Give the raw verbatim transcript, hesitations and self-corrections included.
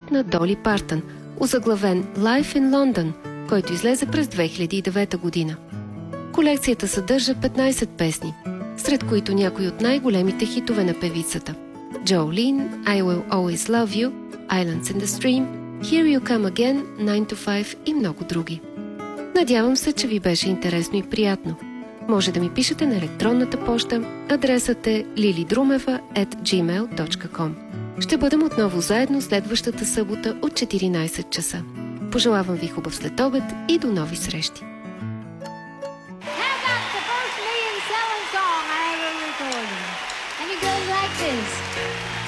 албумът на Доли Партън, озаглавен Life in London, който излезе през две хиляди и девета година. Колекцията съдържа петнайсет песни, сред които някои от най-големите хитове на певицата: Jolene, I Will Always Love You, Islands in the Stream, Here You Come Again, nine to five и много други. Надявам се, че ви беше интересно и приятно. Може да ми пишете на електронната поща, адресът е lilidrumeva at gmail dot com. Ще бъдем отново заедно следващата събота от четиринайсет часа. Пожелавам ви хубав следобед и до нови срещи! How about the first million selling song I ever recorded? And it goes like this.